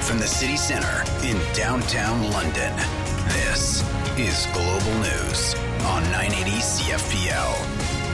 from the city centre in downtown London, this is Global News on 980 CFPL.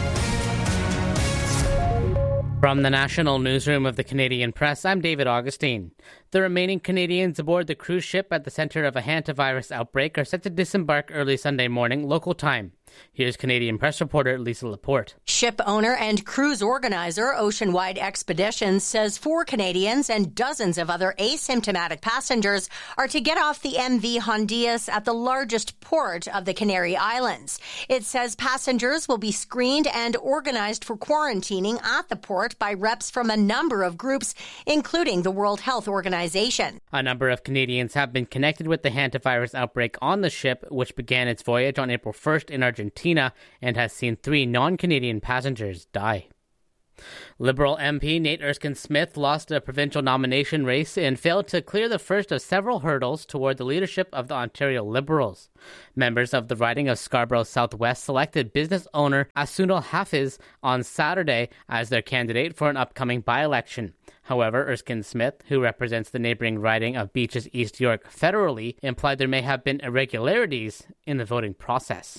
From the National Newsroom of the Canadian Press, I'm David Augustine. The remaining Canadians aboard the cruise ship at the centre of a hantavirus outbreak are set to disembark early Sunday morning, local time. Here's Canadian Press reporter Lisa Laporte. Ship owner and cruise organizer Oceanwide Expeditions says 4 Canadians and dozens of other asymptomatic passengers are to get off the MV Hondias at the largest port of the Canary Islands. It says passengers will be screened and organized for quarantining at the port by reps from a number of groups, including the World Health Organization. A number of Canadians have been connected with the hantavirus outbreak on the ship, which began its voyage on April 1st in Argentina and has seen 3 non-Canadian passengers die. Liberal MP Nate Erskine-Smith lost a provincial nomination race and failed to clear the first of several hurdles toward the leadership of the Ontario Liberals. Members of the riding of Scarborough Southwest selected business owner Asunal Hafiz on Saturday as their candidate for an upcoming by-election. However, Erskine-Smith, who represents the neighboring riding of Beaches East York federally, implied there may have been irregularities in the voting process.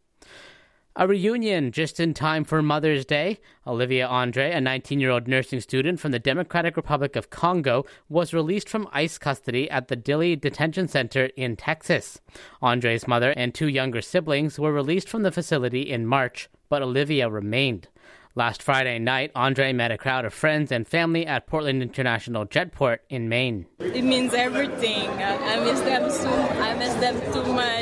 A reunion just in time for Mother's Day. Olivia Andre, a 19-year-old nursing student from the Democratic Republic of Congo, was released from ICE custody at the Dilley Detention Center in Texas. Andre's mother and 2 younger siblings were released from the facility in March, but Olivia remained. Last Friday night, Andre met a crowd of friends and family at Portland International Jetport in Maine. It means everything. I miss them I miss them too much.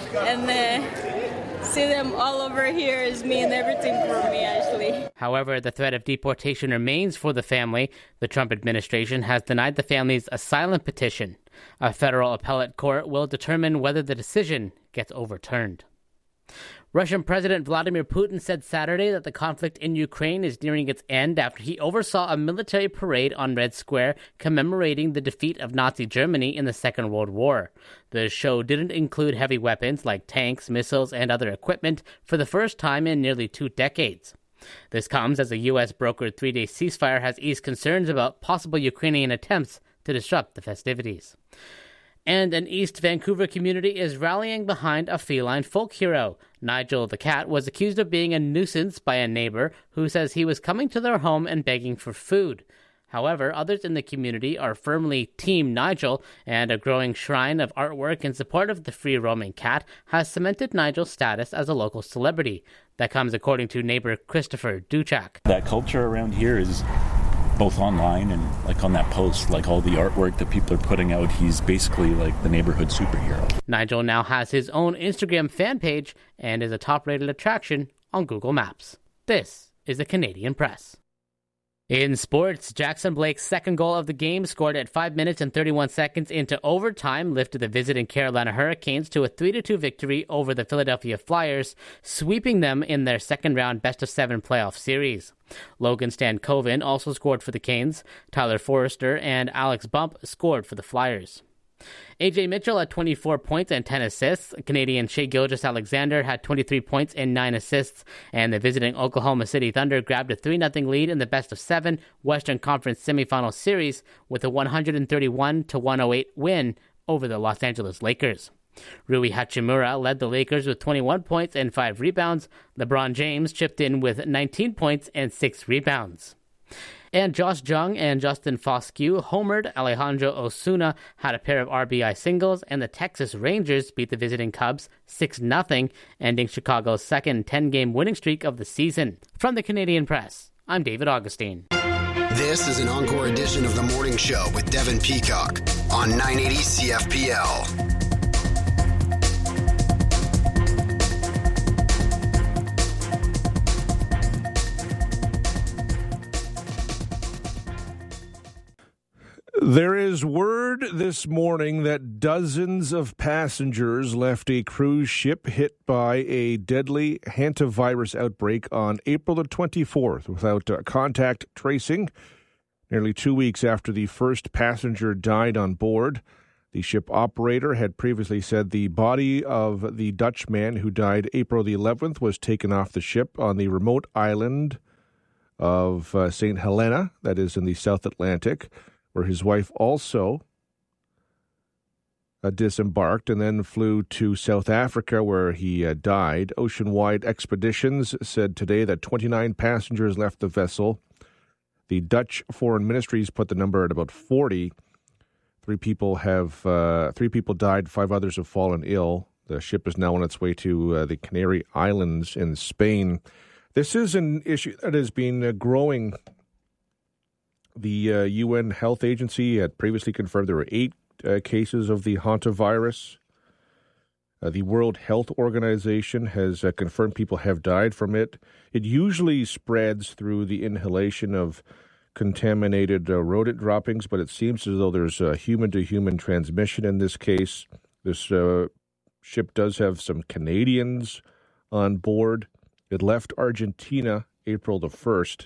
And see them all over here is mean everything for me, actually. However, the threat of deportation remains for the family. The Trump administration has denied the family's asylum petition. A federal appellate court will determine whether the decision gets overturned. Russian President Vladimir Putin said Saturday that the conflict in Ukraine is nearing its end after he oversaw a military parade on Red Square commemorating the defeat of Nazi Germany in the Second World War. The show didn't include heavy weapons like tanks, missiles, and other equipment for the first time in nearly 2 decades. This comes as a U.S.-brokered 3-day ceasefire has eased concerns about possible Ukrainian attempts to disrupt the festivities. And an East Vancouver community is rallying behind a feline folk hero. Nigel the cat was accused of being a nuisance by a neighbor who says he was coming to their home and begging for food. However, others in the community are firmly Team Nigel, and a growing shrine of artwork in support of the free-roaming cat has cemented Nigel's status as a local celebrity. That comes according to neighbor Christopher Duchak. That culture around here is both online and like on that post, like all the artwork that people are putting out, he's basically like the neighborhood superhero. Nigel now has his own Instagram fan page and is a top-rated attraction on Google Maps. This is the Canadian Press. In sports, Jackson Blake's second goal of the game, scored at 5 minutes and 31 seconds into overtime, lifted the visiting Carolina Hurricanes to a 3-2 victory over the Philadelphia Flyers, sweeping them in their second-round best-of-7 playoff series. Logan Stankoven also scored for the Canes. Tyler Forrester and Alex Bump scored for the Flyers. A.J. Mitchell had 24 points and 10 assists. Canadian Shai Gilgeous-Alexander had 23 points and 9 assists. And the visiting Oklahoma City Thunder grabbed a 3-0 lead in the best-of-7 Western Conference semifinal series with a 131-108 win over the Los Angeles Lakers. Rui Hachimura led the Lakers with 21 points and 5 rebounds. LeBron James chipped in with 19 points and 6 rebounds. And Josh Jung and Justin Foscue homered. Alejandro Osuna had a pair of RBI singles, and the Texas Rangers beat the visiting Cubs 6-0, ending Chicago's second 10-game winning streak of the season. From the Canadian Press, I'm David Augustine. This is an encore edition of The Morning Show with Devin Peacock on 980 CFPL. There is word this morning that dozens of passengers left a cruise ship hit by a deadly hantavirus outbreak on April the 24th without contact tracing. Nearly 2 weeks after the first passenger died on board, the ship operator had previously said the body of the Dutchman who died April the 11th was taken off the ship on the remote island of St. Helena, that is in the South Atlantic, where his wife also disembarked and then flew to South Africa where he died. Ocean-Wide Expeditions said today that 29 passengers left the vessel. The Dutch Foreign Ministries put the number at about 40. Three people died, 5 others have fallen ill. The ship is now on its way to the Canary Islands in Spain. This is an issue that has been growing. The UN Health Agency had previously confirmed there were 8 cases of the hantavirus. The World Health Organization has confirmed people have died from it. It usually spreads through the inhalation of contaminated rodent droppings, but it seems as though there's a human-to-human transmission in this case. This ship does have some Canadians on board. It left Argentina April the 1st.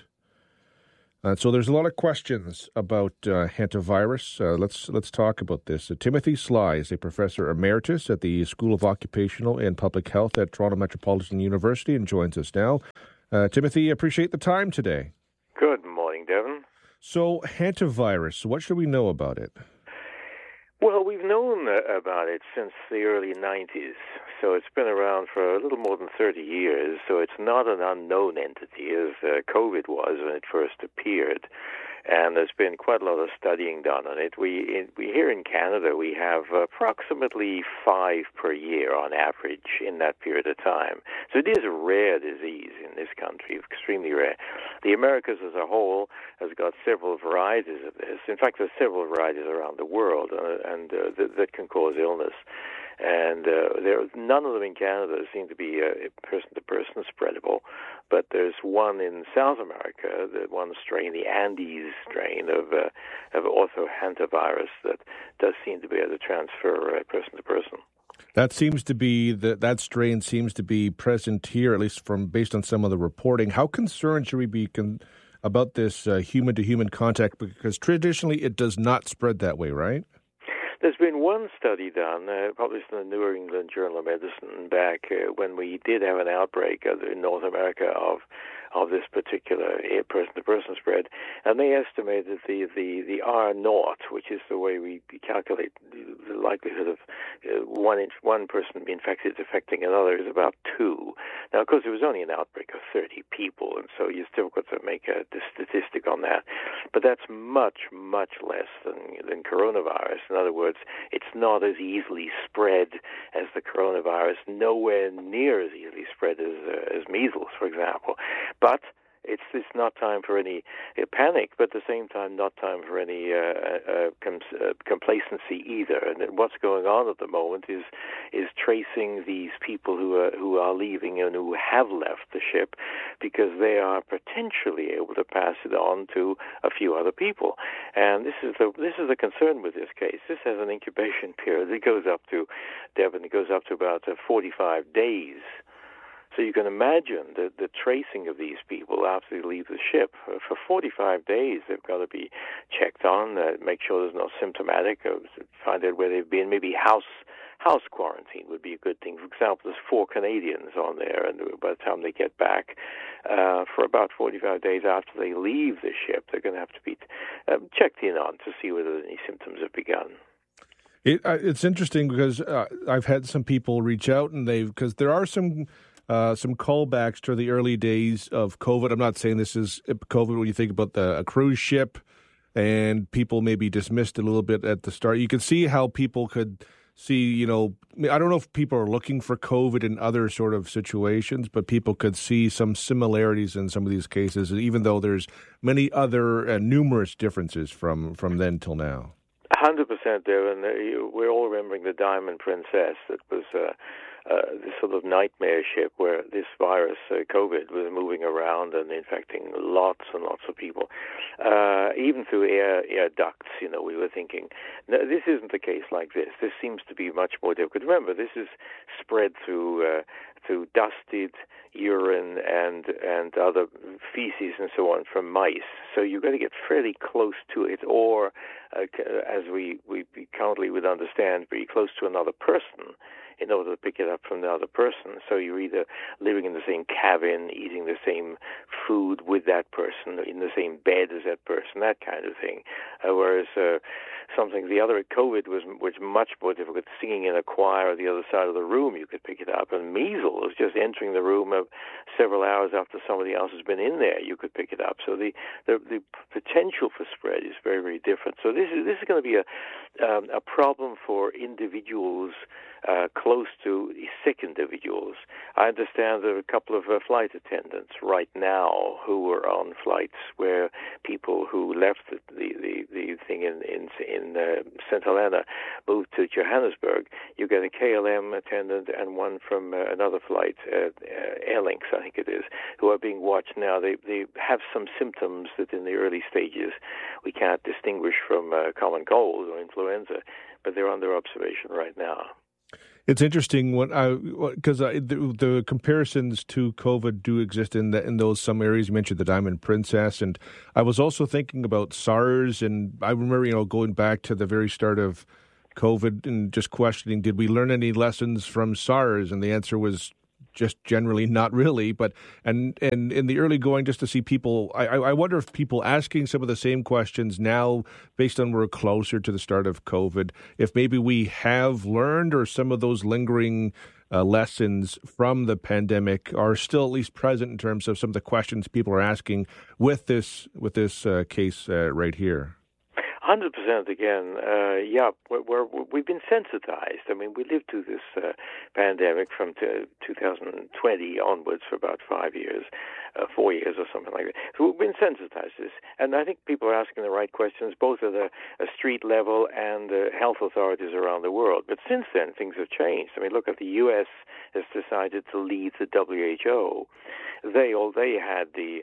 So there's a lot of questions about hantavirus. Let's talk about this. Timothy Sly is a professor emeritus at the School of Occupational and Public Health at Toronto Metropolitan University and joins us now. Timothy, appreciate the time today. Good morning, Devin. So hantavirus, what should we know about it? Well, we've known about it since the early 90s, so it's been around for a little more than 30 years, so it's not an unknown entity as COVID was when it first appeared. And there's been quite a lot of studying done on it. We here in Canada, we have approximately 5 per year on average in that period of time. So it is a rare disease in this country, extremely rare. The Americas as a whole has got several varieties of this. In fact, there's several varieties around the world that can cause illness. And none of them in Canada seem to be person-to-person spreadable, but there's one in South America, the one strain, the Andes strain of orthohantavirus, that does seem to be able to transfer person-to-person. That seems to be that strain seems to be present here, at least based on some of the reporting. How concerned should we be about this human-to-human contact? Because traditionally it does not spread that way, right? There's been one study done, published in the New England Journal of Medicine back when we did have an outbreak in North America of this particular person-to-person spread, and they estimated the R0, which is the way we calculate the likelihood of one person being infected affecting another, is about 2. Now, of course, it was only an outbreak of 30 people, and so you still got to make a statistic on that. But that's much, much less than coronavirus. In other words, it's not as easily spread as the coronavirus, nowhere near as easily spread as measles, for example. But it's not time for any panic, but at the same time, not time for any complacency either. And what's going on at the moment is tracing these people who are leaving and who have left the ship, because they are potentially able to pass it on to a few other people. And this is the concern with this case. This has an incubation period. It goes up to about 45 days. So you can imagine the tracing of these people after they leave the ship. For 45 days, they've got to be checked on, make sure there's no symptomatic, find out where they've been. Maybe house quarantine would be a good thing. For example, there's 4 Canadians on there, and by the time they get back, for about 45 days after they leave the ship, they're going to have to be checked in on to see whether any symptoms have begun. It's interesting because I've had some people reach out, and because there are some callbacks to the early days of COVID. I'm not saying this is COVID when you think about a cruise ship, and people maybe dismissed it a little bit at the start. You can see how people could see, I don't know if people are looking for COVID in other sort of situations, but people could see some similarities in some of these cases, even though there's many other numerous differences from then till now. 100%, Devin. We're all remembering the Diamond Princess. That was this sort of nightmare ship where this virus, COVID, was moving around and infecting lots and lots of people, even through air ducts. We were thinking, no, this isn't the case like this. This seems to be much more difficult. Remember, this is spread through dusted urine and other feces and so on from mice. So you've got to get fairly close to it, or as we currently would understand, very close to another person in order to pick it up from the other person. So you're either living in the same cabin, eating the same food with that person, in the same bed as that person, that kind of thing. Whereas something. The other COVID was much more difficult. Singing in a choir on the other side of the room, you could pick it up. And measles, just entering the room several hours after somebody else has been in there, you could pick it up. So the potential for spread is very, very different. So this is going to be a problem for individuals close to sick individuals. I understand there are a couple of flight attendants right now who are on flights where people who left the thing in St. Helena moved to Johannesburg. You get a KLM attendant and one from another flight, Aer Lingus, I think it is, who are being watched now. They have some symptoms that in the early stages we can't distinguish from common cold or influenza, but they're under observation right now. It's interesting because the comparisons to COVID do exist in those some areas. You mentioned the Diamond Princess, and I was also thinking about SARS. And I remember, going back to the very start of COVID and just questioning, did we learn any lessons from SARS? And the answer was just generally not really. But and in the early going, just to see people, I wonder if people asking some of the same questions now, based on we're closer to the start of COVID, if maybe we have learned or some of those lingering lessons from the pandemic are still at least present in terms of some of the questions people are asking with this case right here. 100% again. We've been sensitized. I mean, we lived through this pandemic from 2020 onwards for about 5 years, 4 years or something like that. So we've been sensitized to this. And I think people are asking the right questions, both at a street level and health authorities around the world. But since then, things have changed. I mean, look at the U.S. has decided to lead the WHO. They had the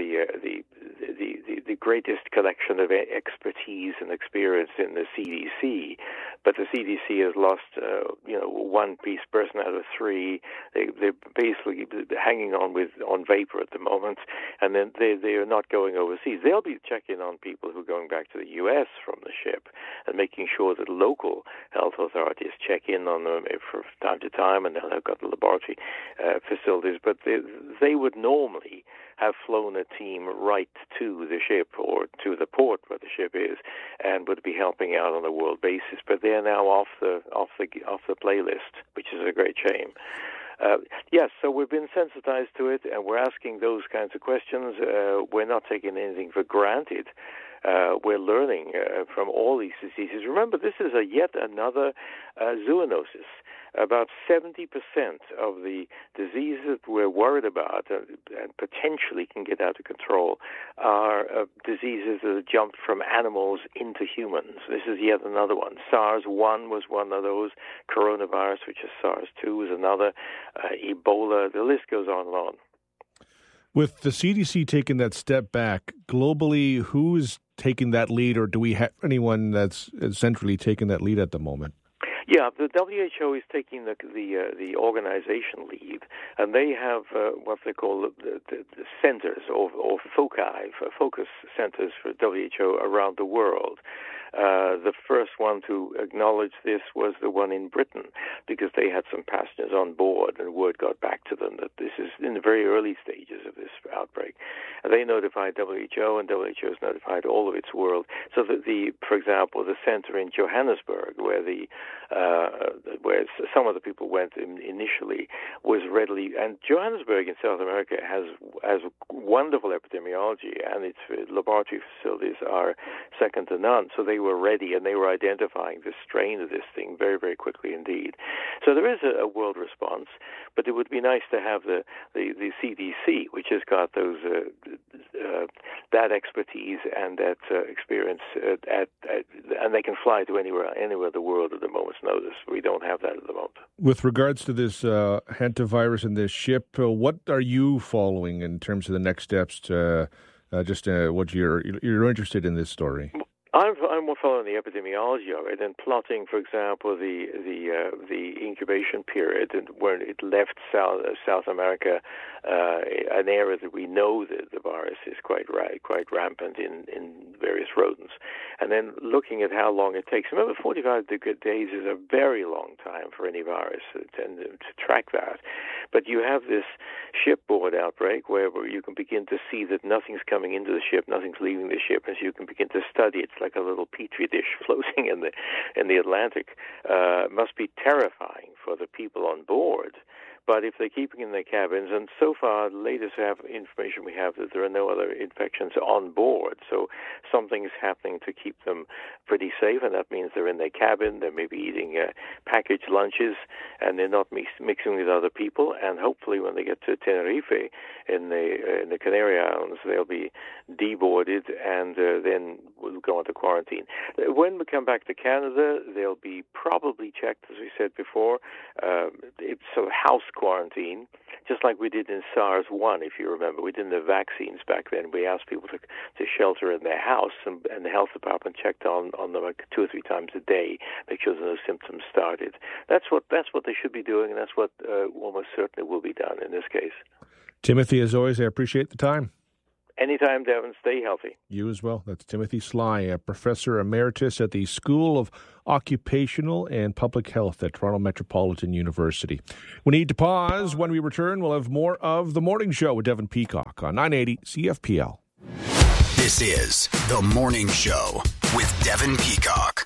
greatest collection of expertise and experience in the CDC, but the CDC has lost one person out of three. They're basically hanging on vapor at the moment, and then they are not going overseas. They'll be checking on people who are going back to the U.S. from the ship and making sure that local health authorities check in on them from time to time, and they'll have got the laboratory facilities, but they would normally have flown a team right to the ship or to the port where the ship is, and would be helping out on a world basis. But they're now off the playlist, which is a great shame. Yes, so we've been sensitized to it, and we're asking those kinds of questions. We're not taking anything for granted. We're learning from all these diseases. Remember, this is yet another zoonosis. About 70% of the diseases that we're worried about and potentially can get out of control are diseases that have jumped from animals into humans. This is yet another one. SARS-1 was one of those. Coronavirus, which is SARS-2, was another. Ebola, the list goes on and on. With the CDC taking that step back, globally, who's taking that lead, or do we have anyone that's centrally taking that lead at the moment? Yeah, the WHO is taking the organization lead, and they have what they call the centers or focus centers for WHO around the world. The first one to acknowledge this was the one in Britain, because they had some passengers on board, and word got back to them that this is in the very early stages of this outbreak. And they notified WHO, and WHO has notified all of its world. So that for example, the center in Johannesburg, where some of the people went initially, was readily. And Johannesburg in South America has wonderful epidemiology, and its laboratory facilities are second to none. So they were ready, and they were identifying the strain of this thing very, very quickly indeed. So there is a world response, but it would be nice to have the CDC, which has got those that expertise and that experience, and they can fly to anywhere in the world at the moment's notice. We don't have that at the moment. With regards to this hantavirus and this ship, what are you following in terms of the next steps? What you're interested in this story? I'm following the epidemiology of it and plotting, for example, the incubation period and when it left South America, an area that we know that the virus is quite rampant in various rodents, and then looking at how long it takes. Remember, 45 days is a very long time for any virus to track that. But you have this shipboard outbreak where you can begin to see that nothing's coming into the ship, nothing's leaving the ship, as you can begin to study. It's like a little petri dish floating in the Atlantic. Must be terrifying for the people on board. But if they're keeping in their cabins, and so far, the latest information we have that there are no other infections on board, so something's happening to keep them pretty safe, and that means they're in their cabin, they may be eating packaged lunches, and they're not mixing with other people, and hopefully when they get to Tenerife in the Canary Islands, they'll be deboarded, and then we'll go into quarantine. When we come back to Canada, they'll be probably checked, as we said before. It's sort of house quarantine, just like we did in SARS-1, if you remember. We didn't have vaccines back then. We asked people to shelter in their house, and the health department checked on them like 2 or 3 times a day, make sure no symptoms started. That's what they should be doing, and that's what almost certainly will be done in this case. Timothy, as always, I appreciate the time. Anytime, Devin. Stay healthy. You as well. That's Timothy Sly, a professor emeritus at the School of Occupational and Public Health at Toronto Metropolitan University. We need to pause. When we return, we'll have more of The Morning Show with Devin Peacock on 980 CFPL. This is The Morning Show with Devin Peacock.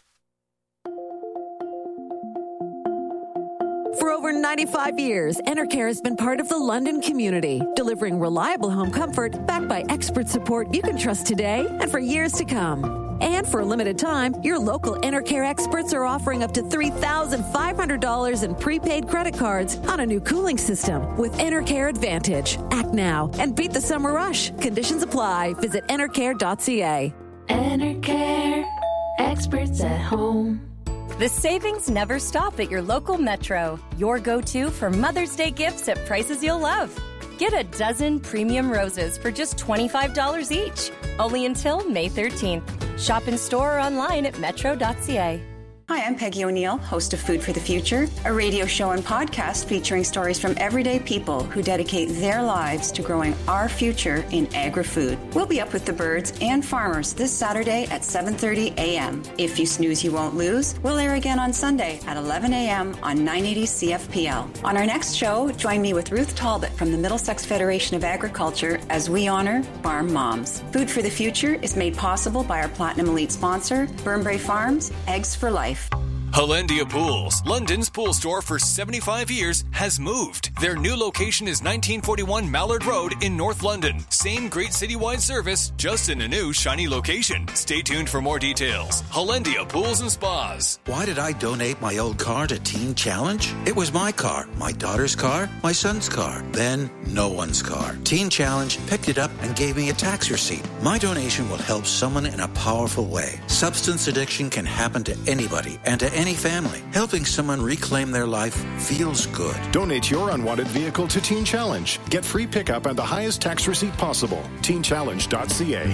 For over 95 years, Enercare has been part of the London community, delivering reliable home comfort backed by expert support you can trust today and for years to come. And for a limited time, your local Enercare experts are offering up to $3,500 in prepaid credit cards on a new cooling system with Enercare Advantage. Act now and beat the summer rush. Conditions apply. Visit enercare.ca. Enercare. Experts at home. The savings never stop at your local Metro. Your go-to for Mother's Day gifts at prices you'll love. Get a dozen premium roses for just $25 each. Only until May 13th. Shop in store or online at metro.ca. Hi, I'm Peggy O'Neill, host of Food for the Future, a radio show and podcast featuring stories from everyday people who dedicate their lives to growing our future in agri-food. We'll be up with the birds and farmers this Saturday at 7:30 a.m. If you snooze, you won't lose. We'll air again on Sunday at 11 a.m. on 980 CFPL. On our next show, join me with Ruth Talbot from the Middlesex Federation of Agriculture as we honor farm moms. Food for the Future is made possible by our Platinum Elite sponsor, Burnbrae Farms, Eggs for Life. Hollandia Pools, London's pool store for 75 years, has moved. Their new location is 1941 Mallard Road in North London. Same great citywide service, just in a new shiny location. Stay tuned for more details. Hollandia Pools and Spas. Why did I donate my old car to Teen Challenge? It was my car, my daughter's car, my son's car, then no one's car. Teen Challenge picked it up and gave me a tax receipt. My donation will help someone in a powerful way. Substance addiction can happen to anybody and to any family. Helping someone reclaim their life feels good. Donate your unwanted vehicle to Teen Challenge. Get free pickup and the highest tax receipt possible. TeenChallenge.ca.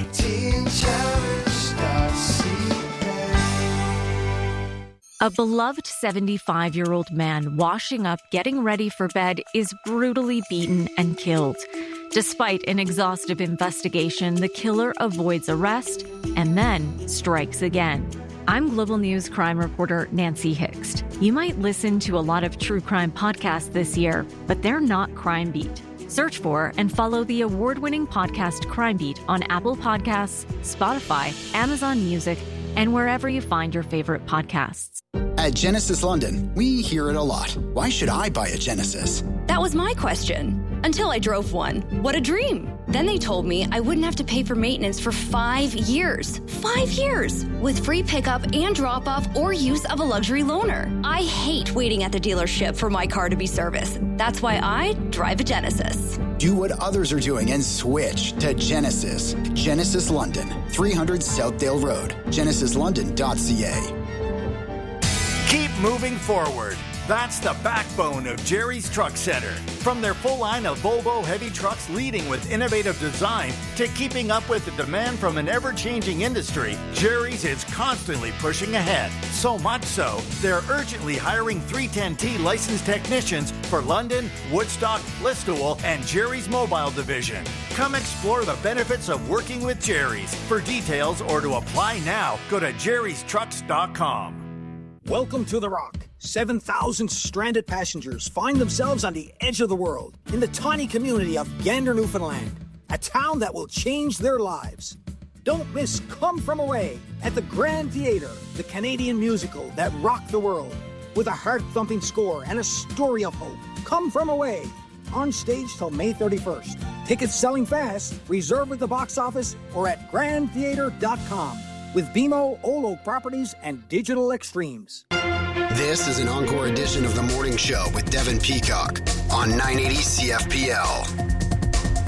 A beloved 75-year-old man washing up, getting ready for bed is brutally beaten and killed. Despite an exhaustive investigation, the killer avoids arrest and then strikes again. I'm Global News crime reporter Nancy Hixt. You might listen to a lot of true crime podcasts this year, but they're not Crime Beat. Search for and follow the award-winning podcast Crime Beat on Apple Podcasts, Spotify, Amazon Music, and wherever you find your favorite podcasts. At Genesis London, we hear it a lot. Why should I buy a Genesis? That was my question. Until I drove one. What a dream. Then they told me I wouldn't have to pay for maintenance for 5 years. 5 years! With free pickup and drop-off or use of a luxury loaner. I hate waiting at the dealership for my car to be serviced. That's why I drive a Genesis. Do what others are doing and switch to Genesis. Genesis London, 300 Southdale Road. GenesisLondon.ca. Keep moving forward. That's the backbone of Jerry's Truck Center. From their full line of Volvo heavy trucks leading with innovative design to keeping up with the demand from an ever-changing industry, Jerry's is constantly pushing ahead. So much so, they're urgently hiring 310T licensed technicians for London, Woodstock, Listowel, and Jerry's Mobile Division. Come explore the benefits of working with Jerry's. For details or to apply now, go to jerrystrucks.com. Welcome to The Rock. 7,000 stranded passengers find themselves on the edge of the world in the tiny community of Gander, Newfoundland, a town that will change their lives. Don't miss Come From Away at the Grand Theatre, the Canadian musical that rocked the world, with a heart-thumping score and a story of hope. Come From Away, on stage till May 31st. Tickets selling fast. Reserve at the box office or at grandtheatre.com with BMO, Olo Properties, and Digital Extremes. This is an encore edition of The Morning Show with Devin Peacock on 980 CFPL.